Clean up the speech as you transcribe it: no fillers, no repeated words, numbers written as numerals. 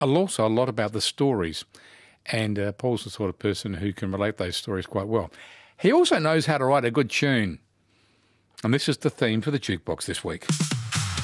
also a lot about the stories. And Paul's the sort of person who can relate those stories quite well. He also knows how to write a good tune. And this is the theme for the Jukebox this week.